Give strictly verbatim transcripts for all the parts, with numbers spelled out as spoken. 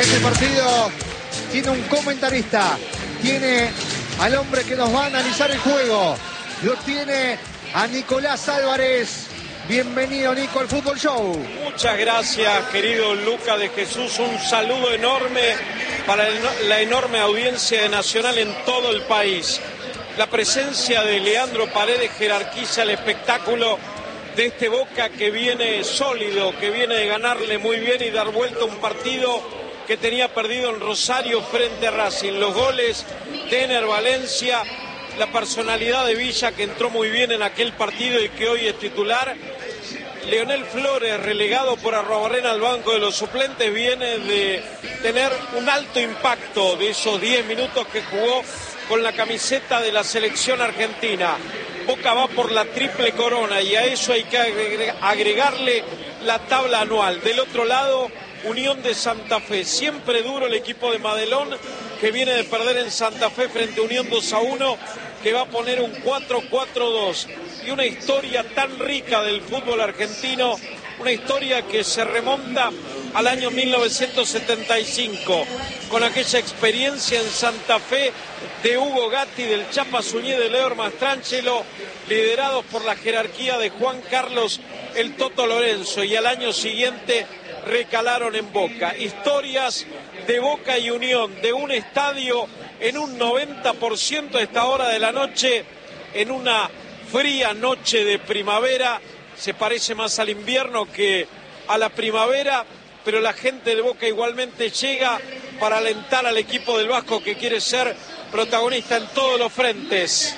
Este partido tiene un comentarista, tiene al hombre que nos va a analizar el juego, lo tiene a Nicolás Álvarez. Bienvenido, Nico, al Fútbol Show. Muchas gracias, querido Luca de Jesús. Un saludo enorme para la enorme audiencia de Nacional en todo el país. La presencia de Leandro Paredes jerarquiza el espectáculo de este Boca que viene sólido, que viene de ganarle muy bien y dar vuelta a un partido que tenía perdido en Rosario frente a Racing. Los goles de Ener Valencia, la personalidad de Villa, que entró muy bien en aquel partido y que hoy es titular. Leonel Flores, relegado por Arrobarrena al banco de los suplentes, viene de tener un alto impacto de esos diez minutos que jugó con la camiseta de la selección argentina. Boca va por la triple corona y a eso hay que agregarle la tabla anual. Del otro lado, Unión de Santa Fe. Siempre duro el equipo de Madelón, que viene de perder en Santa Fe frente a Unión dos a uno, que va a poner un cuatro cuatro dos. Y una historia tan rica del fútbol argentino, una historia que se remonta al año mil novecientos setenta y cinco, con aquella experiencia en Santa Fe de Hugo Gatti, del Chapa Suñé, de Leo Mastrangelo, liderados por la jerarquía de Juan Carlos el Toto Lorenzo, y al año siguiente recalaron en Boca. Historias de Boca y Unión, de un estadio en un noventa por ciento a esta hora de la noche, en una fría noche de primavera. Se parece más al invierno que a la primavera, pero la gente de Boca igualmente llega para alentar al equipo del Vasco, que quiere ser protagonista en todos los frentes.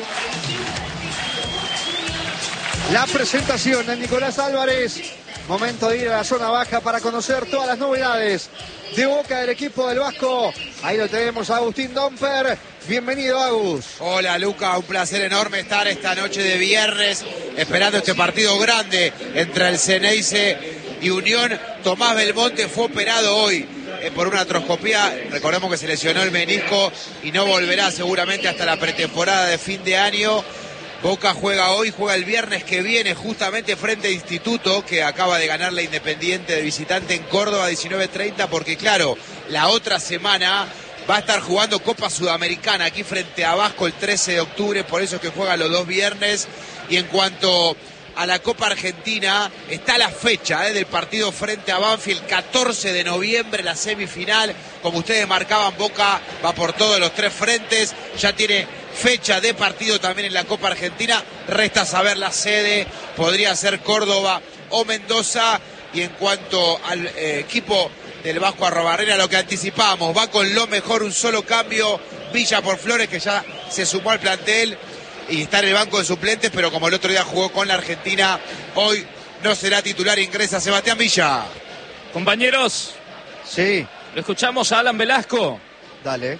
La presentación de Nicolás Álvarez. Momento de ir a la zona baja para conocer todas las novedades de Boca, del equipo del Vasco. Ahí lo tenemos a Agustín Domper. Bienvenido, Agus. Hola, Luca, un placer enorme estar esta noche de viernes esperando este partido grande entre el Ceneice y Unión. Tomás Belmonte fue operado hoy eh, por una artroscopía. Recordemos que se lesionó el menisco y no volverá seguramente hasta la pretemporada de fin de año. Boca juega hoy, juega el viernes que viene justamente frente a Instituto, que acaba de ganar la Independiente de visitante en Córdoba diecinueve treinta, porque claro, la otra semana va a estar jugando Copa Sudamericana aquí frente a Vasco el trece de octubre, por eso es que juega los dos viernes. Y en cuanto a la Copa Argentina, está la fecha eh, del partido frente a Banfield, catorce de noviembre, la semifinal. Como ustedes marcaban, Boca va por todos los tres frentes, ya tiene fecha de partido también en la Copa Argentina. Resta saber la sede, podría ser Córdoba o Mendoza. Y en cuanto al eh, equipo del Vasco Arrobarrena, lo que anticipamos, va con lo mejor, un solo cambio, Villa por Flores, que ya se sumó al plantel y está en el banco de suplentes, pero como el otro día jugó con la Argentina, hoy no será titular, ingresa Sebastián Villa. Compañeros, sí, lo escuchamos a Alan Velasco. Dale.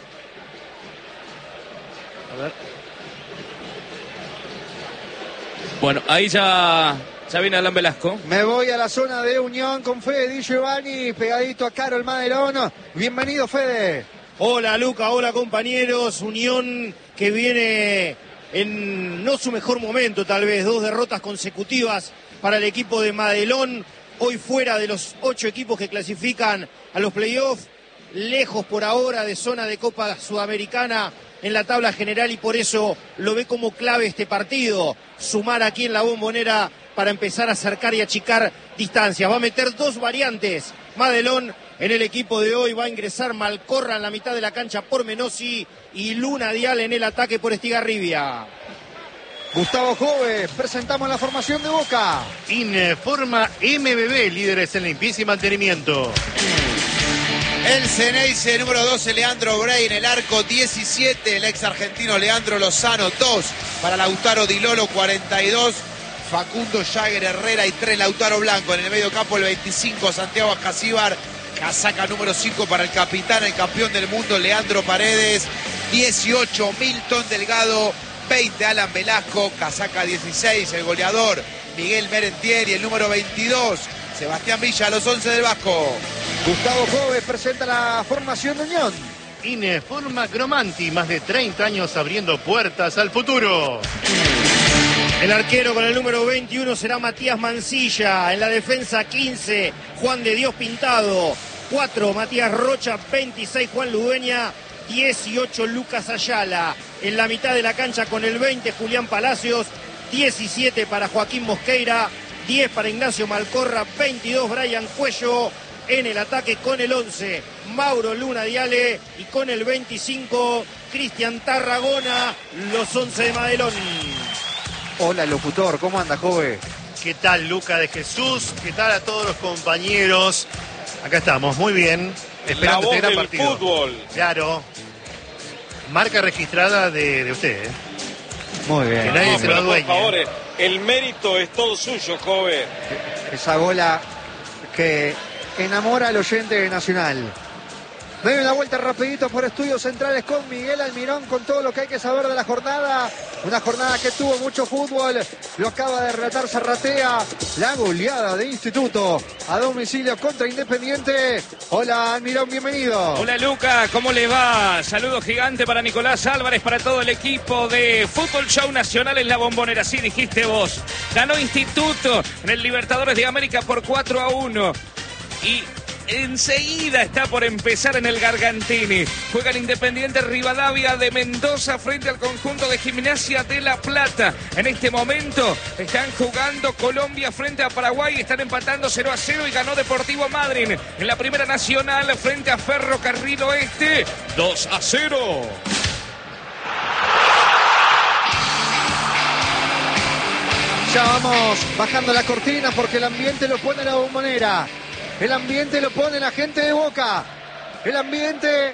A ver. Bueno, ahí ya, ya viene Alan Velasco. Me voy a la zona de Unión con Fede Di Giovanni, pegadito a Carol Madelón. Bienvenido, Fede. Hola, Luca, hola, compañeros. Unión que viene en no su mejor momento, tal vez, dos derrotas consecutivas para el equipo de Madelón, hoy fuera de los ocho equipos que clasifican a los playoffs, lejos por ahora de zona de Copa Sudamericana en la tabla general, y por eso lo ve como clave este partido, sumar aquí en la Bombonera para empezar a acercar y achicar distancias. Va a meter dos variantes Madelón en el equipo de hoy. Va a ingresar Malcorra en la mitad de la cancha por Menossi y Luna Dial en el ataque por Estigarribia. Gustavo Jove, presentamos la formación de Boca. Informa M B B, líderes en limpieza y mantenimiento. El Ceneice, número doce, Leandro Bray en el arco, diecisiete, el ex argentino Leandro Lozano, dos para Lautaro Di Lolo, cuarenta y dos, Facundo Jagger Herrera y tres Lautaro Blanco. En el medio campo el veinticinco, Santiago Ascasíbar, casaca número cinco para el capitán, el campeón del mundo Leandro Paredes, dieciocho, Milton Delgado, veinte, Alan Velasco, casaca dieciséis, el goleador Miguel Merentier, y el número veintidós, Sebastián Villa, a los once del Vasco. Gustavo Jove presenta la formación de Unión. Informa Cromanti, más de treinta años abriendo puertas al futuro. El arquero con el número veintiuno será Matías Mancilla. En la defensa quince, Juan de Dios Pintado. cuatro Matías Rocha, veintiséis Juan Ludueña, dieciocho Lucas Ayala. En la mitad de la cancha con el veinte Julián Palacios, diecisiete para Joaquín Mosqueira, diez para Ignacio Malcorra, veintidós Brian Cuello. En el ataque con el once Mauro Luna Diale y con el veinticinco Cristian Tarragona, los once de Madelón. Hola, locutor, ¿cómo anda, joven? ¿Qué tal, Luca de Jesús? ¿Qué tal a todos los compañeros? Acá estamos, muy bien. La Esperando voz este gran del partido. fútbol. Claro. Marca registrada de, de usted, ¿eh? Muy Que bien. nadie No, se lo pero por adueñe. favor, el mérito es todo suyo, joven. Esa bola que enamora al oyente de Nacional. Doy una vuelta rapidito por Estudios Centrales con Miguel Almirón, con todo lo que hay que saber de la jornada. Una jornada que tuvo mucho fútbol. Lo acaba de relatar Zarratea. La goleada de Instituto a domicilio contra Independiente. Hola, Almirón, bienvenido. Hola Luca, ¿cómo le va? Saludo gigante para Nicolás Álvarez, para todo el equipo de Fútbol Show Nacional en la Bombonera. Sí, dijiste vos. Ganó Instituto en el Libertadores de América por cuatro a uno. Y enseguida está por empezar en el Gargantini. Juega el Independiente Rivadavia de Mendoza frente al conjunto de Gimnasia de La Plata. En este momento están jugando Colombia frente a Paraguay. Están empatando cero a cero y ganó Deportivo Madryn en la Primera Nacional frente a Ferrocarril Oeste dos a cero. Ya vamos bajando la cortina porque el ambiente lo pone la Bombonera. El ambiente lo pone la gente de Boca. El ambiente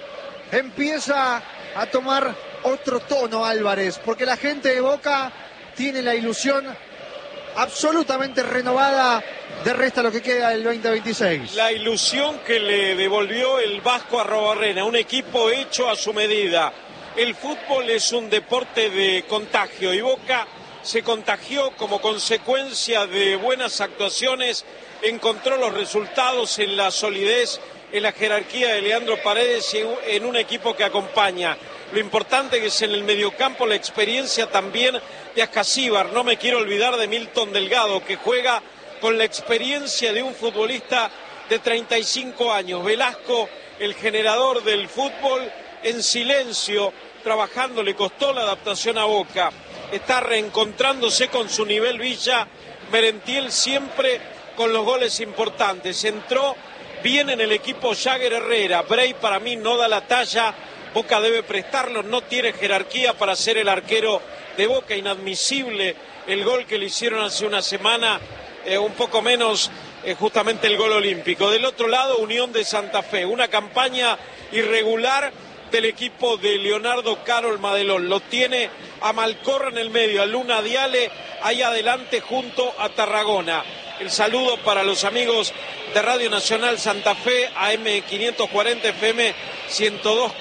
empieza a tomar otro tono, Álvarez, porque la gente de Boca tiene la ilusión absolutamente renovada de resta lo que queda del veinte veintiséis. La ilusión que le devolvió el Vasco Arrobarrena, un equipo hecho a su medida. El fútbol es un deporte de contagio y Boca se contagió como consecuencia de buenas actuaciones. Encontró los resultados en la solidez, en la jerarquía de Leandro Paredes y en un equipo que acompaña. Lo importante es en el mediocampo la experiencia también de Ascasíbar. No me quiero olvidar de Milton Delgado, que juega con la experiencia de un futbolista de treinta y cinco años. Velasco, el generador del fútbol, en silencio, trabajando, le costó la adaptación a Boca. Está reencontrándose con su nivel Villa. Merentiel siempre con los goles importantes. Entró bien en el equipo Jagger Herrera. Bray para mí no da la talla. Boca debe prestarlo. No tiene jerarquía para ser el arquero de Boca. Inadmisible el gol que le hicieron hace una semana. Eh, un poco menos eh, justamente el gol olímpico. Del otro lado, Unión de Santa Fe. Una campaña irregular del equipo de Leonardo Carol Madelón. Lo tiene a Malcorra en el medio, a Luna Diale ahí adelante junto a Tarragona. El saludo para los amigos de Radio Nacional Santa Fe, A M quinientos cuarenta, F M ciento dos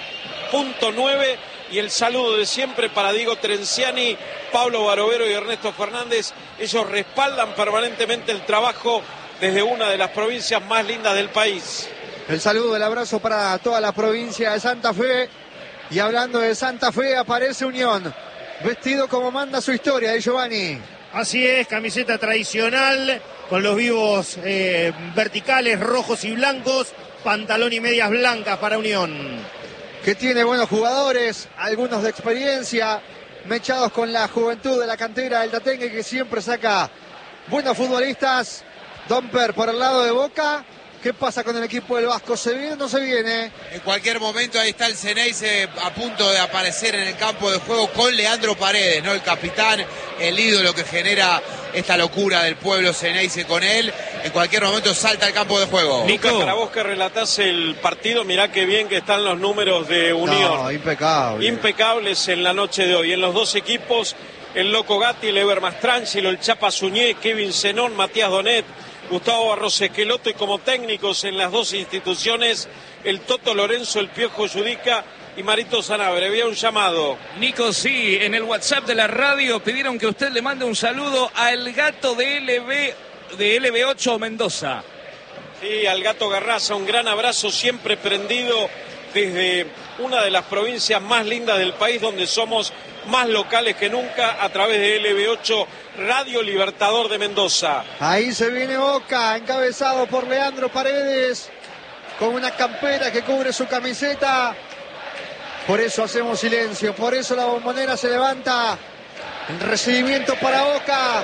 punto nueve. Y el saludo de siempre para Diego Trenciani, Pablo Barovero y Ernesto Fernández. Ellos respaldan permanentemente el trabajo desde una de las provincias más lindas del país. El saludo, el abrazo para toda la provincia de Santa Fe. Y hablando de Santa Fe, aparece Unión, vestido como manda su historia, de Giovanni. Así es, camiseta tradicional, con los vivos eh, verticales rojos y blancos, pantalón y medias blancas para Unión. Que tiene buenos jugadores, algunos de experiencia, mechados con la juventud de la cantera del Tatengue, que siempre saca buenos futbolistas. Domper por el lado de Boca. ¿Qué pasa con el equipo del Vasco? ¿Se viene o no se viene? En cualquier momento ahí está el Ceneice a punto de aparecer en el campo de juego con Leandro Paredes, ¿no? El capitán, el ídolo que genera esta locura del pueblo Ceneice con él. En cualquier momento salta al campo de juego. Nico, para vos que relatás el partido, mirá qué bien que están los números de Unión. No, impecable. Impecables en la noche de hoy. En los dos equipos, el Loco Gatti, el Eber Mastrangelo, el Chapa Suñé, Kevin Zenón, Matías Donet, Gustavo Barros Esqueloto, y como técnicos en las dos instituciones, el Toto Lorenzo, el Piojo Yudica y Marito Sanabria. Había un llamado. Nico, sí, en el WhatsApp de la radio pidieron que usted le mande un saludo al gato de L B, de L B ocho Mendoza. Sí, al Gato Garraza, un gran abrazo, siempre prendido desde una de las provincias más lindas del país, donde somos más locales que nunca, a través de L B ocho Radio Libertador de Mendoza. Ahí se viene Boca, encabezado por Leandro Paredes, con una campera que cubre su camiseta. Por eso hacemos silencio, por eso la Bombonera se levanta. El recibimiento para Boca.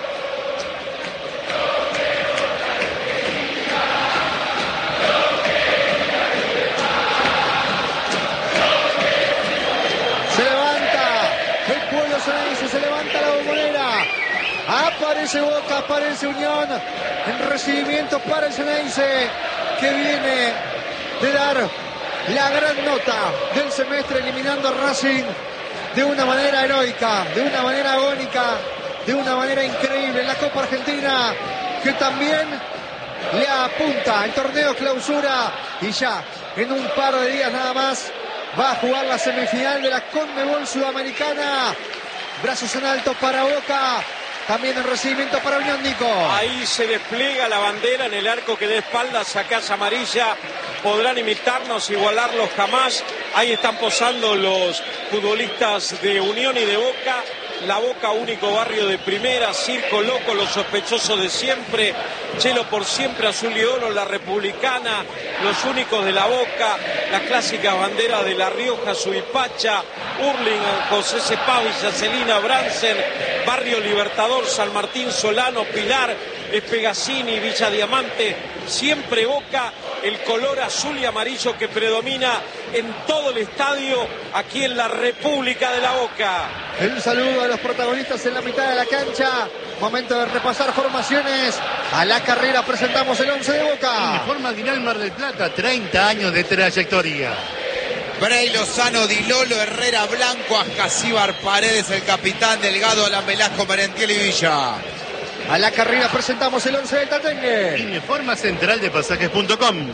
Se levanta el pueblo ceneice, se levanta la Bombonera. Aparece Boca, aparece Unión. En recibimiento para el Ceneice, que viene de dar la gran nota del semestre, eliminando a Racing de una manera heroica, de una manera agónica, de una manera increíble en la Copa Argentina, que también le apunta el torneo clausura, y ya en un par de días nada más va a jugar la semifinal de la Conmebol Sudamericana. Brazos en alto para Boca. También el recibimiento para Unión, Nico. Ahí se despliega la bandera en el arco que de espaldas a Casa Amarilla. Podrán imitarnos, igualarlos jamás. Ahí están posando los futbolistas de Unión y de Boca. La Boca, único barrio de primera, circo loco, los sospechosos de siempre, Chelo por siempre, azul y oro, la republicana, los únicos de la Boca, la clásica bandera de La Rioja, Suipacha, Hurlingham, José Cepaz, Villa Celina, Bransen, Barrio Libertador, San Martín, Solano, Pilar, Espegasini, Villa Diamante, siempre Boca, el color azul y amarillo que predomina en todo el estadio, aquí en la República de la Boca. Un saludo a los protagonistas en la mitad de la cancha. Momento de repasar formaciones. A la carrera presentamos el once de Boca. Uniforme Marginal Mar del Plata, treinta años de trayectoria. Bray Lozano, Di Lolo, Herrera, Blanco, Ascasíbar, Paredes, el capitán, Delgado, Alan Velasco, Merentiel y Villa. A la carrera presentamos el once del Tatengue. Uniforme Central de Pasajes punto com.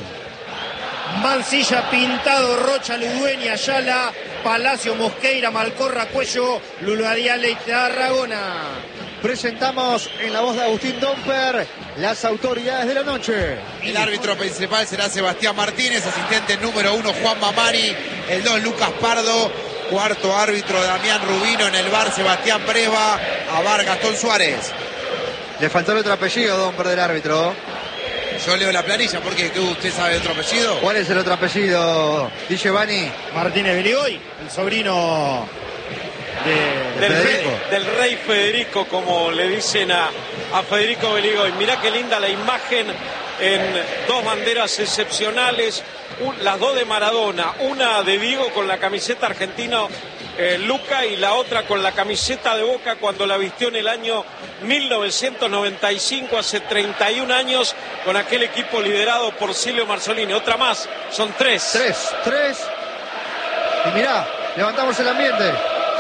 Mansilla, Pintado, Rocha, Ludueña, Ayala, Palacio, Mosqueira, Malcorra, Cuello, Lulariale y Tarragona. Presentamos en la voz de Agustín Domper las autoridades de la noche. El árbitro principal será Sebastián Martínez, asistente número uno Juan Mamani, el dos Lucas Pardo, cuarto árbitro Damián Rubino, en el bar Sebastián Breva, a bar Gastón Suárez. Le faltó el otro apellido, Domper, del árbitro. Yo leo la planilla, porque ¿usted sabe otro apellido? ¿Cuál es el otro apellido, Di Giovanni? Martínez Beligoy, el sobrino de, Del de rey, del rey Federico, como le dicen a, a Federico Beligoy. Mirá qué linda la imagen en dos banderas excepcionales, un, las dos de Maradona, una de Diego con la camiseta argentina eh, Luca, y la otra con la camiseta de Boca cuando la vistió en el año mil novecientos noventa y cinco, hace treinta y un años, con aquel equipo liderado por Silvio Marzolini. Otra más, son tres. Tres, tres. Y mirá, levantamos el ambiente.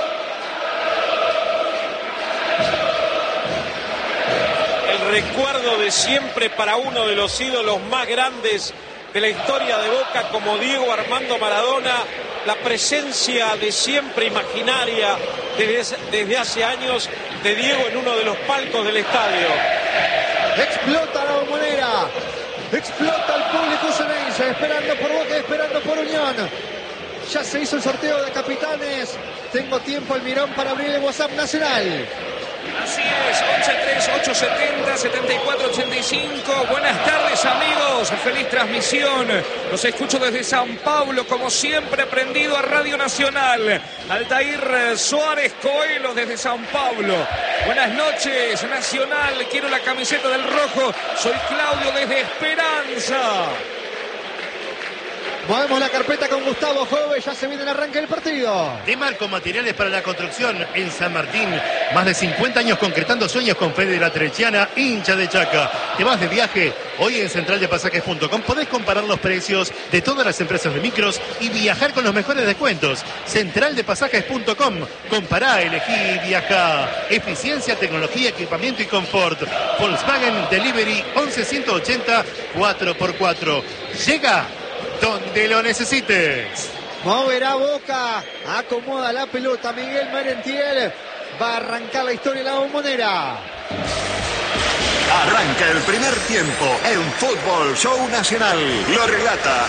Recuerdo de siempre para uno de los ídolos más grandes de la historia de Boca, como Diego Armando Maradona, la presencia de siempre imaginaria desde, desde hace años de Diego en uno de los palcos del estadio. Explota la Bombonera, explota el público ceneice, esperando por Boca, esperando por Unión. Ya se hizo el sorteo de capitanes. Tengo tiempo, Almirón, para abrir el WhatsApp nacional. Así es, once tres ocho setenta setenta y cuatro ochenta y cinco. Buenas tardes, amigos, feliz transmisión. Los escucho desde San Pablo, como siempre, prendido a Radio Nacional. Altair Suárez Coelho desde San Pablo. Buenas noches, Nacional, quiero la camiseta del rojo. Soy Claudio desde Esperanza. Movemos la carpeta con Gustavo Jove, ya se viene el arranque del partido. De Marco Materiales para la Construcción en San Martín. Más de cincuenta años concretando sueños con Fede de la Trechiana, hincha de Chaca. Te vas de viaje, hoy en central de pasajes punto com podés comparar los precios de todas las empresas de micros y viajar con los mejores descuentos. central de pasajes punto com. Compará, elegí y viaja. Eficiencia, tecnología, equipamiento y confort. Volkswagen Delivery once ciento ochenta cuatro por cuatro. Llega donde lo necesites. Moverá Boca, acomoda la pelota Miguel Merentiel. Va a arrancar la historia de la Bombonera. Arranca el primer tiempo en Fútbol Show Nacional. Lo relata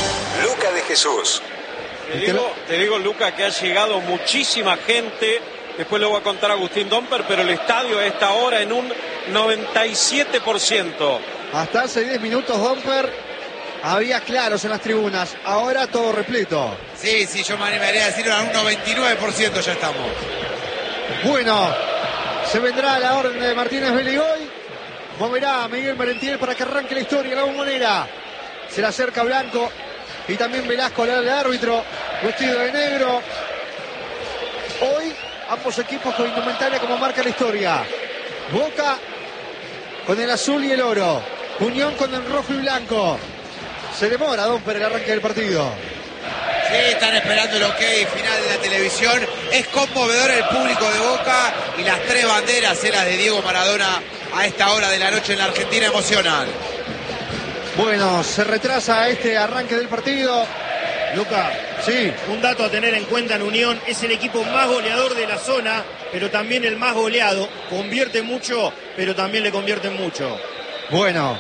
Luca de Jesús. Te digo, te digo, Luca, que ha llegado muchísima gente después lo va a contar Agustín Domper, pero el estadio a esta hora en un noventa y siete por ciento. Hasta hace diez minutos, Domper, había claros en las tribunas, ahora todo repleto. Sí, sí, yo me animaría a decirlo, a un noventa y nueve por ciento ya estamos. Bueno, se vendrá la orden de Martínez Beligoy. Moverá a Miguel Merentiel para que arranque la historia, la bombonera. Se le acerca Blanco y también Velasco, el árbitro, vestido de negro. Hoy ambos equipos con indumentaria como marca la historia. Boca con el azul y el oro. Unión con el rojo y blanco. Se demora, Domper, el arranque del partido. Sí, están esperando el ok final de la televisión. Es conmovedor el público de Boca y las tres banderas, las de Diego Maradona, a esta hora de la noche en la Argentina, emocionan. Bueno, se retrasa este arranque del partido. Luca, sí, un dato a tener en cuenta en Unión, es el equipo más goleador de la zona, pero también el más goleado. Convierte mucho, pero también le convierten mucho. Bueno.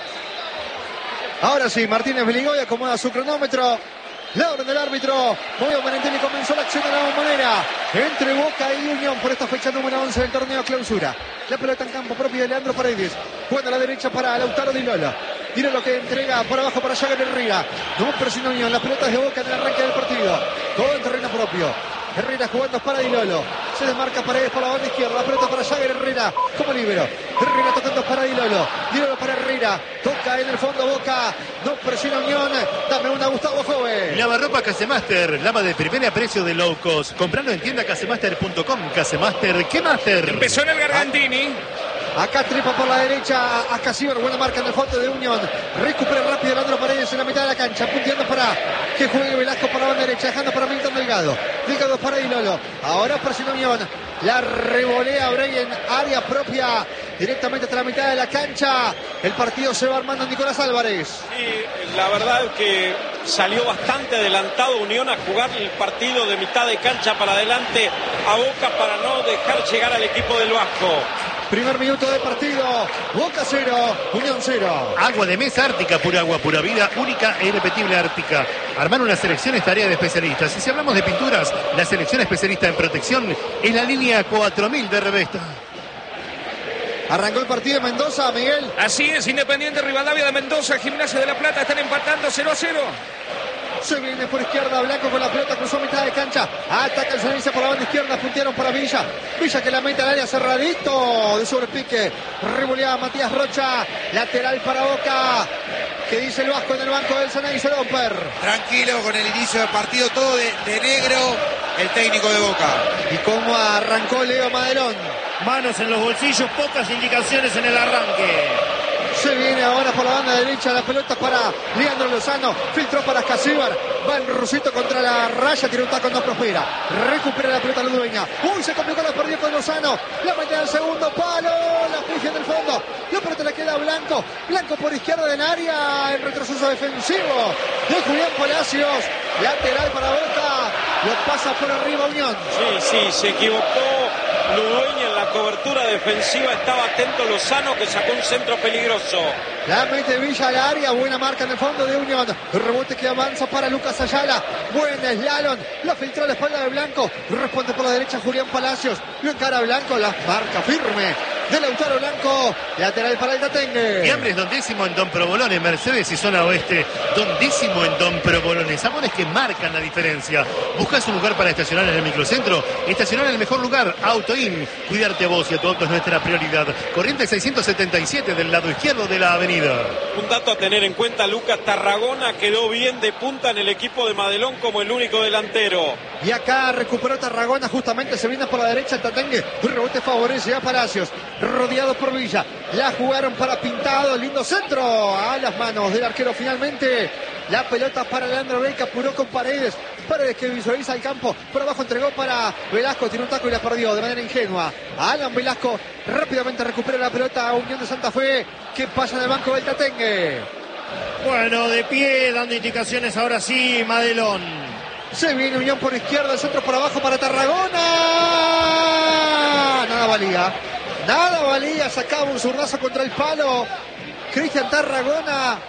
Ahora sí, Martínez Beligoy acomoda su cronómetro. La orden del árbitro. Movió Merentiel y comenzó la acción de la bombonera entre Boca y Unión por esta fecha número once del torneo clausura. La pelota en campo propio de Leandro Paredes. Jugando a la derecha para Lautaro Di Lolo. Di Lolo que entrega por abajo para Jagger Herrera. No presiona Unión. Las pelotas de Boca en el arranque del partido. Todo en terreno propio. Herrera jugando para Di Lolo. Se desmarca Paredes por la banda izquierda. La pelota para Jagger Herrera como líbero. Herrera tocando para Di Lolo. Di Lolo para Herrera. Toca en el fondo Boca. No presiona Unión. Dame una, Gustavo Joven. Lavarropa Casemaster, lava de primera precio de low cost. Comprando en tienda casemaster punto com. Casemaster, ¿qué master? Empezó en el Gargantini. Acá tripa por la derecha a Casíbar, buena marca en el fondo de Unión. Recupera rápido Leandro Paredes en la mitad de la cancha, punteando para que juegue Velasco por la banda derecha, dejando para Milton Delgado. Delgado para Di Lolo. Ahora presiona Unión. La revolea Bray en área propia, directamente hasta la mitad de la cancha. El partido se va armando Nicolás Álvarez. Y la verdad es que salió bastante adelantado Unión a jugar el partido de mitad de cancha para adelante a Boca para no dejar llegar al equipo del Vasco. Primer minuto de partido, Boca cero, Unión cero. Agua de mesa Ártica, pura agua, pura vida, única e irrepetible Ártica. Armar una selección es tarea de especialistas. Y si hablamos de pinturas, la selección especialista en protección es la línea cuatro mil de Revesta. Arrancó el partido de Mendoza, Miguel. Así es, Independiente Rivadavia de Mendoza, Gimnasia de la Plata, están empatando cero a cero. Se viene por izquierda, Blanco con la pelota, cruzó mitad de cancha. Ataca el servicio por la banda izquierda, puntearon para Villa. Villa que la mete al área cerradito de sobrepique. Revoleaba Matías Rocha, lateral para Boca. ¿Qué dice el Vasco en el banco del Ceneice, Domper? Tranquilo con el inicio del partido, todo de, de negro, el técnico de Boca. ¿Y cómo arrancó Leo Madelón? Manos en los bolsillos, pocas indicaciones en el arranque. Se viene ahora por la banda derecha, la pelota para Leandro Lozano, filtró para Casíbar, va el Rusito contra la raya, tiene un taco, no prospera, recupera la pelota Ludueña, uy, se complicó, la perdió con Lozano, la mete al segundo palo, la pija en el fondo, la pelota le queda a Blanco, Blanco por izquierda en área, el retroceso defensivo de Julián Palacios, lateral para Boca, lo pasa por arriba Unión. Sí, sí, se equivocó Ludueña en la cobertura defensiva, estaba atento Lozano que sacó un centro peligroso. La mete Villa al área, buena marca en el fondo de Unión. El rebote que avanza para Lucas Ayala. Buen slalom, la filtró a la espalda de Blanco. Responde por la derecha Julián Palacios. Lo encara Blanco, la marca firme de Lautaro Blanco. Lateral para el Tatengue. Fiambres Don Décimo en Don Provolone, Mercedes y zona oeste. Don Décimo en Don Provolone. Sabores que marcan la diferencia. ¿Buscas un lugar para estacionar en el microcentro? Estacionar en el mejor lugar, AutoIn. Cuidarte a vos y a tu auto es nuestra prioridad. Corriente seiscientos setenta y siete del lado izquierdo de la avenida. Un dato a tener en cuenta, Lucas Tarragona quedó bien de punta en el equipo de Madelón como el único delantero. Y acá recuperó Tarragona, justamente se viene por la derecha el Tatengue. Un rebote favorece a Palacios, rodeado por Villa. La jugaron para Pintado, lindo centro a las manos del arquero finalmente. La pelota para Leandro Bray, que apuró con Paredes. Paredes que visualiza el campo. Por abajo entregó para Velasco. Tiene un taco y la perdió de manera ingenua. Alan Velasco rápidamente recupera la pelota a Unión de Santa Fe, que pasa en el banco del Tatengue. Bueno, de pie, dando indicaciones ahora sí, Madelón. Se viene Unión por izquierda, el centro por abajo para Tarragona. Nada valía. Nada valía. Sacaba un zurdazo contra el palo. Cristian Tarragona.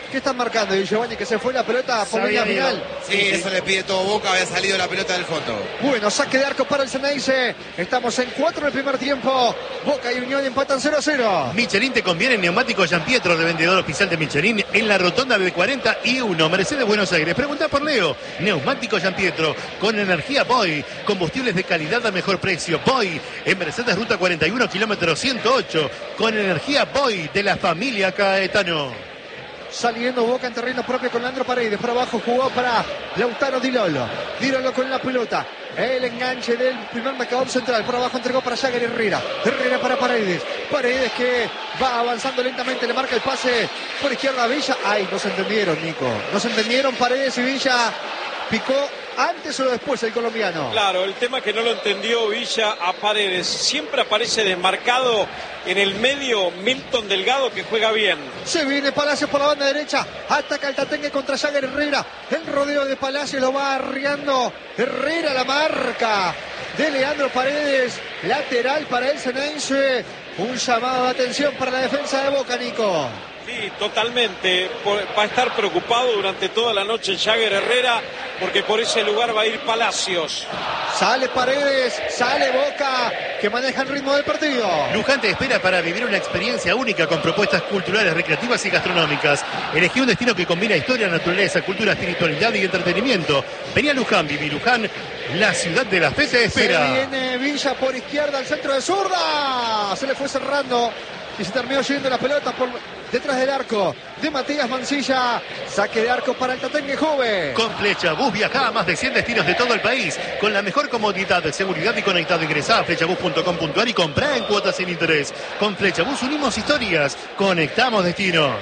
¿Qué están marcando? Y Giovanni, que se fue la pelota por línea final. Sí, eso le pide todo Boca, había salido la pelota del fondo. Bueno, saque de arco para el Ceneice. Estamos en cuatro del primer tiempo. Boca y Unión empatan cero a cero. Michelin te conviene neumático Gianpietro, revendedor oficial de Michelin en la rotonda de cuarenta y uno, Mercedes Buenos Aires. Pregunta por Leo. Neumático Gianpietro con energía Boy. Combustibles de calidad a mejor precio. Boy en Mercedes Ruta cuarenta y uno, kilómetro ciento ocho. Con energía Boy de la familia Caetano. Saliendo Boca en terreno propio con Leandro Paredes. Por abajo jugó para Lautaro Di Lolo. Di Lolo con la pelota. El enganche del primer marcador central. Por abajo entregó para Jagger Herrera. Herrera para Paredes. Paredes que va avanzando lentamente. Le marca el pase por izquierda a Villa. Ay, no se entendieron, Nico. No se entendieron Paredes y Villa. Picó antes o después el colombiano. Claro, el tema que no lo entendió Villa a Paredes. Siempre aparece desmarcado en el medio Milton Delgado, que juega bien. Se viene Palacios por la banda derecha. Ataca el Tatengue contra Jagger Herrera. El rodeo de Palacios lo va arriando. Herrera la marca de Leandro Paredes. Lateral para el Ceneice. Un llamado de atención para la defensa de Boca, Nico. Sí, totalmente. Por, va a estar preocupado durante toda la noche Jagger Herrera, porque por ese lugar va a ir Palacios. Sale Paredes, sale Boca, que maneja el ritmo del partido. Luján te espera para vivir una experiencia única con propuestas culturales, recreativas y gastronómicas. Elegí un destino que combina historia, naturaleza, cultura, espiritualidad y entretenimiento. Vení a Luján, viví Luján, la ciudad de la fe te espera. Se viene Villa por izquierda al centro de zurda. Se le fue cerrando y se terminó yendo la pelota por detrás del arco de Matías Mancilla. Saque de arco para el Tatengue joven. Con Flechabús viajá a más de cien destinos de todo el país con la mejor comodidad, seguridad y conectado. Ingresá a flechabús punto com punto a r y comprá en cuotas sin interés. Con Flechabús unimos historias, conectamos destinos.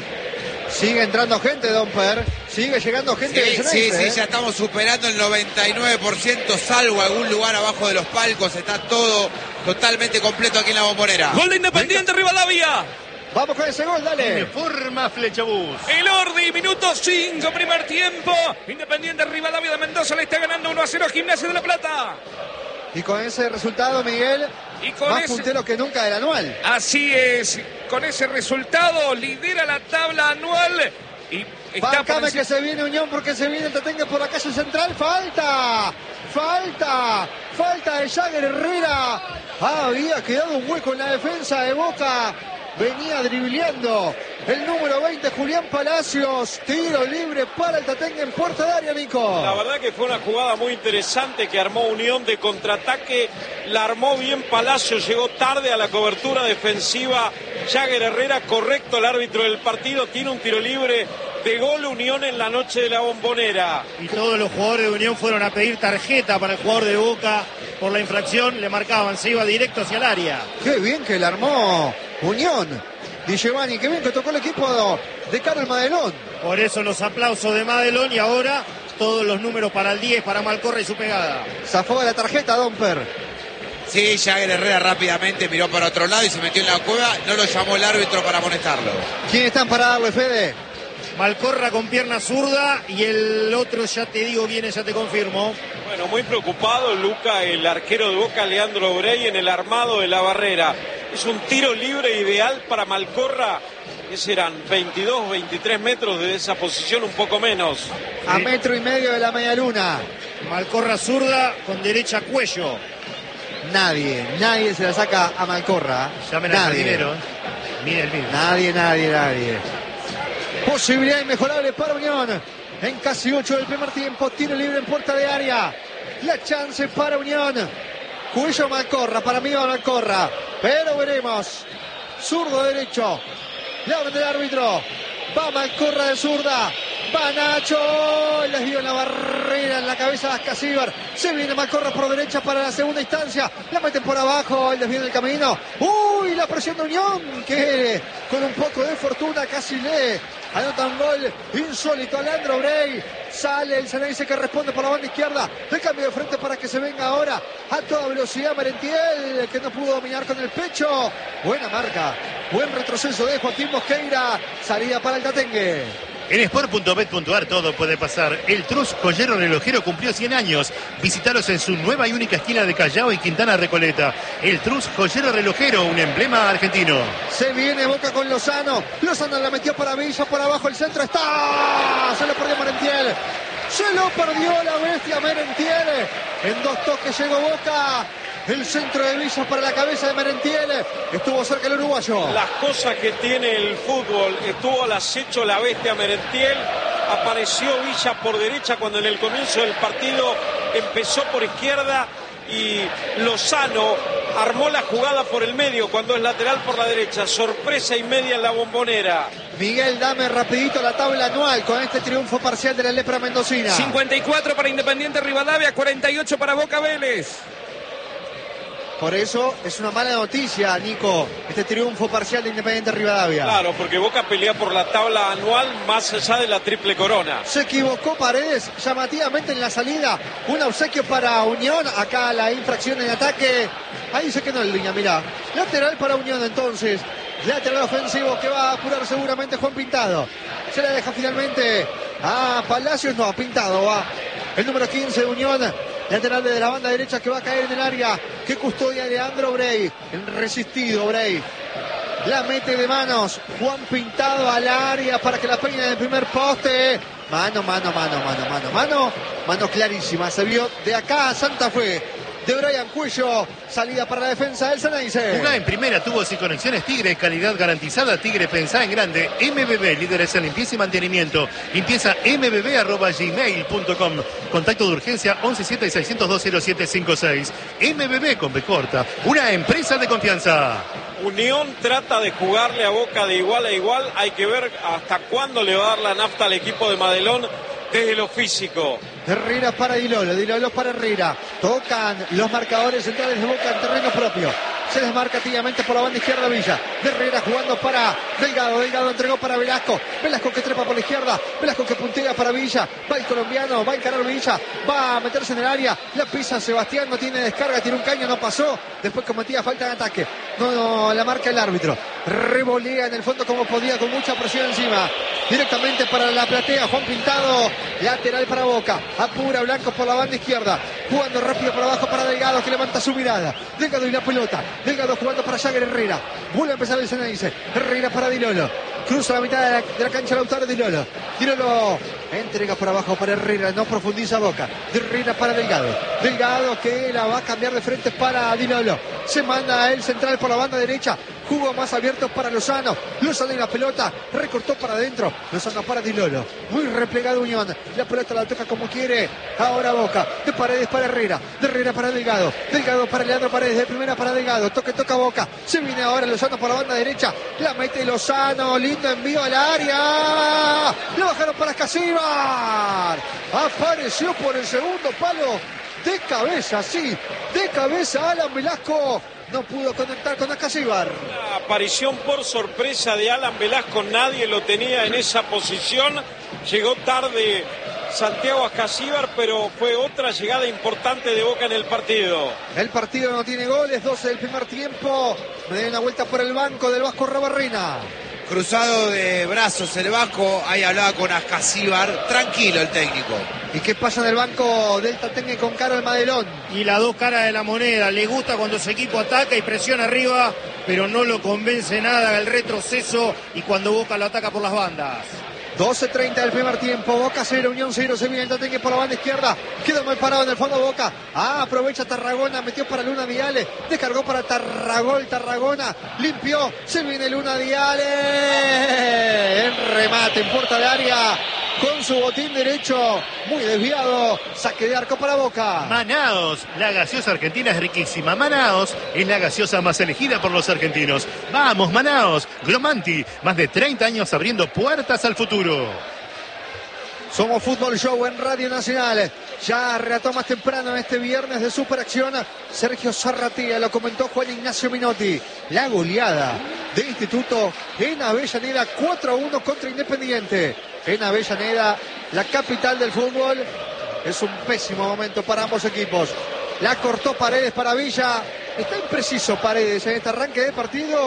Sigue entrando gente, Domper. Sigue llegando gente. Sí, del sí, Ceneice, sí, ¿eh? ya estamos superando el noventa y nueve por ciento, salvo algún lugar abajo de los palcos. Está todo totalmente completo aquí en la Bombonera. Gol de Independiente Rivadavia. Vamos con ese gol, dale. Forma Flechabús. El Ordi, minuto cinco, primer tiempo. Independiente Rivadavia de Mendoza le está ganando uno a cero a Gimnasia de la Plata. Y con ese resultado, Miguel, Y con más ese... puntero que nunca del anual. Así es, con ese resultado lidera la tabla anual y está por Bancame encima- que se viene Unión porque se viene Tatengue por la calle central. Falta, falta, falta de Jagger Herrera. Ah, había quedado un hueco en la defensa de Boca. Venía dribleando el número veinte, Julián Palacios. Tiro libre para el Tatengue en puerta de área, Nico. La verdad que fue una jugada muy interesante que armó Unión de contraataque. La armó bien Palacios, llegó tarde a la cobertura defensiva. Jagger Herrera, correcto el árbitro del partido, tiene un tiro libre de gol Unión en la noche de la Bombonera. Y todos los jugadores de Unión fueron a pedir tarjeta para el jugador de Boca por la infracción. Le marcaban, se iba directo hacia el área. Qué bien que la armó Unión. Di Giovanni, qué bien que tocó el equipo de Carlos Madelón. Por eso los aplausos de Madelón y ahora todos los números para el diez, para Malcorra y su pegada. Zafó de la tarjeta, Domper. Sí, Jagger Herrera rápidamente miró para otro lado y se metió en la cueva. No lo llamó el árbitro para amonestarlo. ¿Quién están para darle, Fede? Malcorra con pierna zurda y el otro, ya te digo, viene, ya te confirmo. Bueno, muy preocupado Luca, el arquero de Boca, Leandro Brey, en el armado de la barrera. Es un tiro libre ideal para Malcorra. Que serán veintidós, veintitrés metros de esa posición, un poco menos. A metro y medio de la media luna. Malcorra zurda con derecha cuello. Nadie, nadie se la saca a Malcorra. Llamen al Nadie. jardinero. Mire el mismo. Nadie, nadie, nadie. Posibilidad inmejorable para Unión. En casi ocho del primer tiempo. Tiro libre en puerta de área. La chance para Unión. Cuello Malcorra. Para mí va Malcorra. Pero veremos. Zurdo derecho. Le abren del árbitro. Va Malcorra de zurda. Va Nacho. Les dio en la barrera en la cabeza de Ascasíbar. Se viene Malcorra por derecha para la segunda instancia. La meten por abajo. El desvío del camino. Uy, la presión de Unión. Que con un poco de fortuna casi le anota un gol insólito a Leandro Brey. Sale el Ceneice que responde por la banda izquierda. De cambio de frente para que se venga ahora a toda velocidad Merentiel, que no pudo dominar con el pecho. Buena marca. Buen retroceso de Joaquín Mosqueira. Salida para el Tatengue. En sport punto bet punto ar todo puede pasar. El Trus Joyero Relojero cumplió cien años. Visítalos en su nueva y única esquina de Callao y Quintana Recoleta. El Trus Joyero Relojero, un emblema argentino. Se viene Boca con Lozano. Lozano la metió para Villa, por abajo el centro está. Se lo perdió Merentiel. Se lo perdió la bestia Merentiel. En dos toques llegó Boca. El centro de Villa para la cabeza de Merentiel. Estuvo cerca el uruguayo. Las cosas que tiene el fútbol. Estuvo al acecho la bestia Merentiel. Apareció Villa por derecha cuando en el comienzo del partido empezó por izquierda. Y Lozano armó la jugada por el medio cuando es lateral por la derecha. Sorpresa y media en la Bombonera. Miguel, dame rapidito la tabla anual con este triunfo parcial de la Lepra Mendocina. cincuenta y cuatro para Independiente Rivadavia, cuarenta y ocho para Boca Vélez. Por eso es una mala noticia, Nico, este triunfo parcial de Independiente Rivadavia. Claro, porque Boca pelea por la tabla anual más allá de la triple corona. Se equivocó Paredes llamativamente en la salida. Un obsequio para Unión. Acá la infracción en ataque. Ahí se quedó en línea, mirá. Lateral para Unión entonces. Lateral ofensivo que va a apurar seguramente Juan Pintado. Se la deja finalmente a Palacios. No, a Pintado va. El número quince de Unión. Lateral de la banda derecha que va a caer en el área. Que custodia Leandro Brey. Resistido Brey. La mete de manos. Juan Pintado al área para que la peine en el primer poste. Mano, mano, mano, mano, mano, mano. Mano clarísima. Se vio de acá a Santa Fe. De Brian Cuello, salida para la defensa del Ceneice. Jugá en primera, tubos y conexiones Tigre, calidad garantizada. Tigre, pensá en grande. M B B, líderes en limpieza y mantenimiento. Limpieza m b b arroba gmail punto com. Contacto de urgencia once siete seis cero dos cero siete cinco seis. M B B con B corta, una empresa de confianza. Unión trata de jugarle a Boca de igual a igual. Hay que ver hasta cuándo le va a dar la nafta al equipo de Madelón desde lo físico. Herrera para Dilolo, Dilolo para Herrera. Tocan los marcadores centrales de Boca en terreno propio. Se desmarca activamente por la banda izquierda Villa. Herrera jugando para Delgado. Delgado entregó para Velasco. Velasco que trepa por la izquierda. Velasco que puntea para Villa. Va el colombiano. Va a encarar Villa. Va a meterse en el área. La pisa Sebastián. No tiene descarga. Tiene un caño. No pasó. Después cometía falta de ataque. No, no la marca el árbitro. Revolea en el fondo como podía con mucha presión encima. Directamente para la platea. Juan Pintado. Lateral para Boca. Apura Blanco por la banda izquierda. Jugando rápido por abajo para Delgado que levanta su mirada. Delgado y la pelota. Delgado jugando para Jagger Herrera. Vuelve a empezar el Ceneice. Herrera para Dilolo. Cruza la mitad de la, de la cancha Lautaro Dilolo. Dilolo entrega por abajo para Herrera. No profundiza Boca. Herrera para Delgado. Delgado que la va a cambiar de frente para Dilolo. Se manda el central por la banda derecha. Jugó más abierto para Lozano. Lozano y la pelota. Recortó para adentro. Lozano para Dilolo. Muy replegado Unión. La pelota la toca como quiere. Ahora Boca. De Paredes para Herrera. De Herrera para Delgado. Delgado para Leandro Paredes. De primera para Delgado. Toque, toca Boca. Se viene ahora Lozano por la banda derecha. La mete Lozano. Lindo envío al área. Lo bajaron para Casíbar. Apareció por el segundo palo. De cabeza, sí. De cabeza Alan Velasco. No pudo conectar con Acasíbar. Una aparición por sorpresa de Alan Velasco. Nadie lo tenía en esa posición. Llegó tarde Santiago Acasíbar, pero fue otra llegada importante de Boca en el partido. El partido no tiene goles. doce del primer tiempo. Me da una vuelta por el banco del Vasco Rabarrena. Cruzado de brazos el Vasco, ahí hablaba con Acasíbar, tranquilo el técnico. ¿Y qué pasa en el banco del Tatengue con Carol Madelón? Y las dos caras de la moneda, le gusta cuando su equipo ataca y presiona arriba, pero no lo convence nada el retroceso y cuando Boca lo ataca por las bandas. doce treinta del primer tiempo, Boca cero, Unión cero, se viene el Tatengue por la banda izquierda, quedó mal parado en el fondo Boca, ah, aprovecha Tarragona, metió para Luna Viale, descargó para Tarragol, Tarragona, limpió, se viene Luna Viale, en remate, en puerta de área, con su botín derecho, muy desviado, saque de arco para Boca. Manaos, la gaseosa argentina es riquísima. Manaos es la gaseosa más elegida por los argentinos. Vamos, Manaos, Glomanti, más de treinta años abriendo puertas al futuro. Somos Fútbol Show en Radio Nacional. Ya relató más temprano este viernes de Superacción Sergio Zarratía, lo comentó Juan Ignacio Minotti. La goleada de Instituto en Avellaneda, cuatro a uno contra Independiente. En Avellaneda, la capital del fútbol. Es un pésimo momento para ambos equipos. La cortó Paredes para Villa. Está impreciso Paredes en este arranque de partido.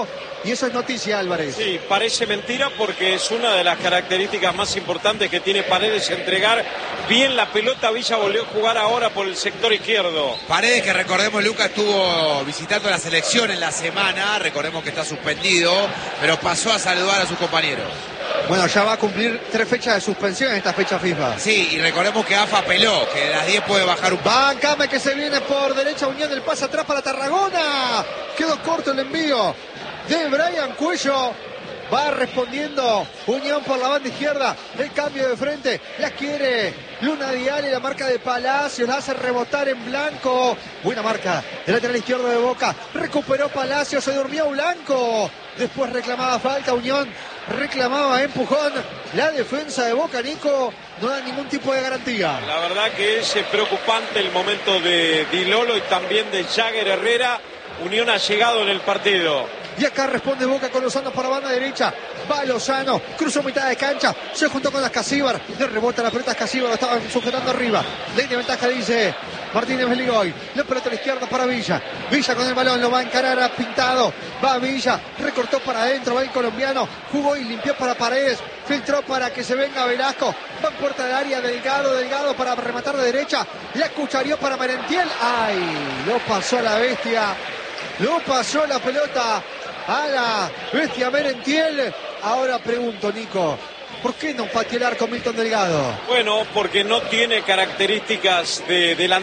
y eso es noticia, Álvarez. Sí, parece mentira porque es una de las características más importantes que tiene Paredes, entregar bien la pelota. Villa volvió a jugar ahora por el sector izquierdo. Paredes, que recordemos, Lucas estuvo visitando la selección en la semana, recordemos que está suspendido, pero pasó a saludar a sus compañeros. Bueno, ya va a cumplir tres fechas de suspensión en esta fecha FIFA. Sí, y recordemos que A F A peló, que de las diez puede bajar un poco. Bancame que se viene por derecha, Unión, el pase atrás para Tarragona. Quedó corto el envío de Brian Cuello. Va respondiendo Unión por la banda izquierda. El cambio de frente. La quiere Luna Dial y la marca de Palacios. La hace rebotar en Blanco. Buena marca del lateral izquierdo de Boca. Recuperó Palacios. Se durmió Blanco. Después reclamaba falta. Unión reclamaba empujón. La defensa de Boca, Nico, no da ningún tipo de garantía. La verdad que es preocupante el momento de Di Lolo y también de Jagger Herrera. Unión ha llegado en el partido. Y acá responde Boca con Lozano para banda derecha. Va Lozano, cruzó mitad de cancha, se juntó con las Casíbar. Le rebota la pelota a Casíbar, lo estaban sujetando arriba. Ley de ventaja, dice Martínez Beligoy. La pelota a la izquierda para Villa. Villa con el balón, lo va a encarar a Pintado. Va Villa, recortó para adentro, va el colombiano. Jugó y limpió para Paredes. Filtró para que se venga Velasco. Va en puerta del área, Delgado, Delgado para rematar de derecha. La cucharió para Merentiel. ¡Ay! Lo pasó a la bestia. Lo pasó la pelota a la bestia Merentiel. Ahora pregunto, Nico, ¿por qué no pateó el arco Milton Delgado? Bueno, porque no tiene características de delantero.